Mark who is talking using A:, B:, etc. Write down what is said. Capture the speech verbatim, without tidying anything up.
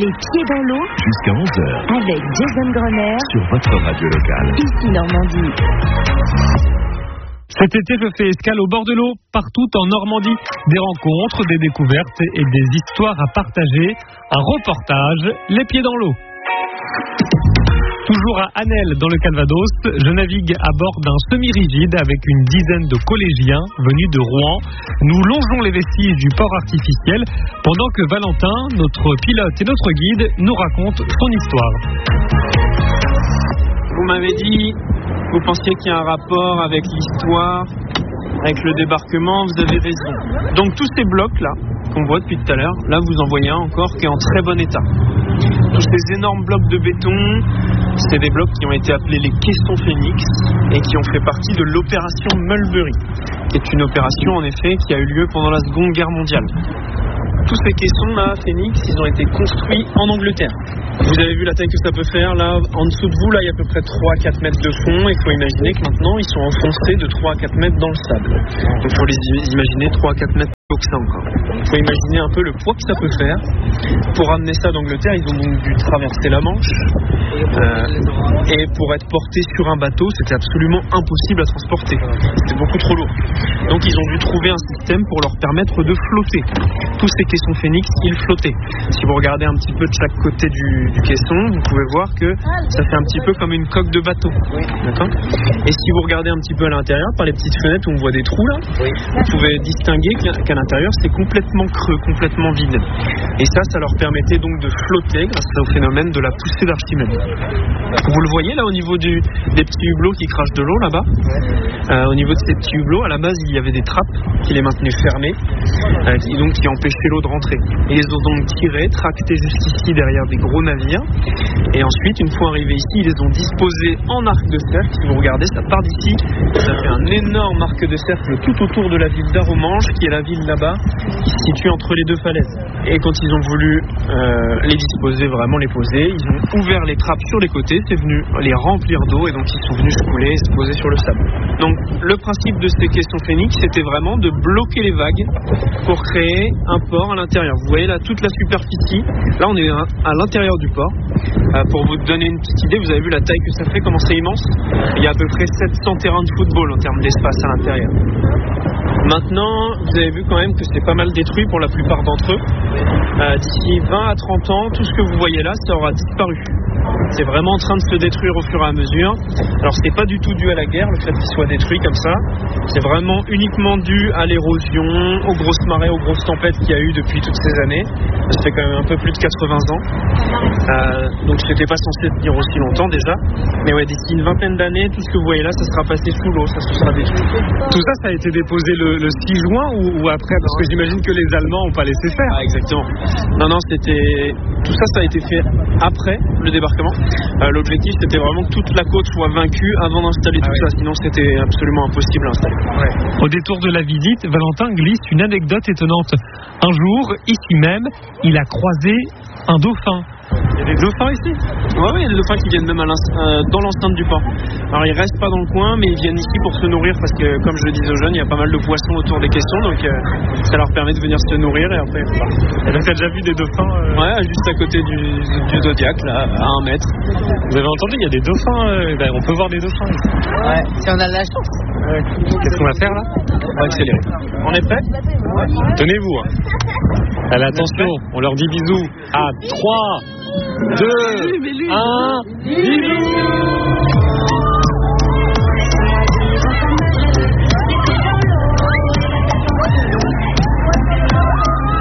A: Les pieds dans l'eau.
B: Jusqu'à onze heures.
A: Avec Jason Grenier.
B: Sur votre radio locale.
A: Ici Normandie.
C: Cet été, je fais escale au bord de l'eau, partout en Normandie. Des rencontres, des découvertes et des histoires à partager. Un reportage, les pieds dans l'eau. Toujours à Anel, dans le Calvados, je navigue à bord d'un semi-rigide avec une dizaine de collégiens venus de Rouen. Nous longeons les vestiges du port artificiel pendant que Valentin, notre pilote et notre guide, nous raconte son histoire.
D: Vous m'avez dit, vous pensiez qu'il y a un rapport avec l'histoire, avec le débarquement, vous avez raison. Donc tous ces blocs-là, qu'on voit depuis tout à l'heure, là vous en voyez un encore qui est en très bon état. Tous ces énormes blocs de béton, c'est des blocs qui ont été appelés les caissons Phénix et qui ont fait partie de l'opération Mulberry, qui est une opération en effet qui a eu lieu pendant la Seconde Guerre mondiale. Tous ces caissons-là, Phénix, ils ont été construits en Angleterre. Vous avez vu la taille que ça peut faire, là, en dessous de vous, là, il y a à peu près trois à quatre mètres de fond. Il faut imaginer que maintenant, ils sont enfoncés de trois à quatre mètres dans le sable. Donc, il faut les imaginer trois à quatre mètres que ça encore. Il faut imaginer un peu le poids que ça peut faire. Pour ramener ça d'Angleterre, ils ont donc dû traverser la Manche. Euh, et pour être portés sur un bateau, c'était absolument impossible à transporter. C'était beaucoup trop lourd. Donc, ils ont dû trouver un système pour leur permettre de flotter. Tous ces caissons Phénix, ils flottaient. Si vous regardez un petit peu de chaque côté du, du caisson, vous pouvez voir que ça fait un petit peu comme une coque de bateau. D'accord ? Et si vous regardez un petit peu à l'intérieur, par les petites fenêtres où on voit des trous là, vous pouvez distinguer qu'à l'intérieur, c'est complètement creux, complètement vide. Et ça, ça leur permettait donc de flotter grâce au phénomène de la poussée d'Archimède. Vous le voyez là au niveau du, des petits hublots qui crachent de l'eau là-bas. Euh, au niveau de ces petits hublots, à la base, il y avait des trappes qui les maintenaient fermés, euh, qui, donc qui empêchaient l'eau de rentrer. Et ils ont donc tiré, tracté jusqu'ici derrière des gros navires. Et ensuite, une fois arrivés ici, ils les ont disposés en arc de cercle. Si vous regardez, ça part d'ici. Ça fait un énorme arc de cercle tout autour de la ville d'Arromanches, qui est la ville là-bas, qui se situe entre les deux falaises. Et quand ils ont voulu euh, les disposer, vraiment les poser, ils ont ouvert les trappes sur les côtés, c'est venu les remplir d'eau et donc ils sont venus se couler et se poser sur le sable. Donc le principe de ces caissons Phénix, c'était vraiment de bloquer les vagues pour créer un port à l'intérieur. Vous voyez là toute la superficie, là on est à l'intérieur du port. Euh, pour vous donner une petite idée, vous avez vu la taille que ça fait, comment c'est immense. Il y a à peu près sept cents terrains de football en termes d'espace à l'intérieur. Maintenant, vous avez vu quand même que c'est pas mal détruit pour la plupart d'entre eux. Euh, d'ici vingt à trente ans, tout ce que vous voyez là, ça aura disparu. C'est vraiment en train de se détruire au fur et à mesure. Alors c'est pas du tout dû à la guerre, le fait qu'il soit détruit comme ça. C'est vraiment uniquement dû à l'érosion, aux grosses marées, aux grosses tempêtes qu'il y a eu depuis toutes ces années. Ça fait quand même un peu plus de quatre-vingts ans. Euh, donc c'était pas censé tenir aussi longtemps déjà. Mais ouais, d'ici une vingtaine d'années, tout ce que vous voyez là, ça sera passé sous l'eau, ça se sera détruit.
C: Tout ça, ça a été déposé le, le six juin ou, ou après ? Parce que j'imagine que les Allemands n'ont pas laissé faire.
D: Ah, exactement. Non, non, c'était... Tout ça, ça a été fait après le débarquement. Euh, l'objectif, c'était vraiment que toute la côte soit vaincue avant d'installer tout ah, ça. Oui. Sinon, c'était absolument impossible à installer.
C: Ouais. Au détour de la visite, Valentin glisse une anecdote étonnante. Un jour, ici même, il a croisé un dauphin.
D: Il y a des dauphins ici ? Oui, oui, il y a des dauphins qui viennent même à euh, dans l'enceinte du port. Alors, ils restent pas dans le coin, mais ils viennent ici pour se nourrir parce que, comme je le disais aux jeunes, il y a pas mal de poissons autour des caissons, donc euh, ça leur permet de venir se nourrir et après ils repartent.
C: Et donc, tu as déjà vu des dauphins euh...
D: Ouais, juste à côté du, du Zodiac, là, à un mètre.
C: Vous avez entendu, il y a des dauphins, euh, ben, on peut voir des dauphins ici.
E: Ouais, si on a de la chance.
C: Ouais. Qu'est-ce qu'on va faire là ?
D: On va accélérer. On est prêts ?
C: Tenez-vous. Hein. Allez, attention, on leur dit bisous. À trois, deux, un, bisous.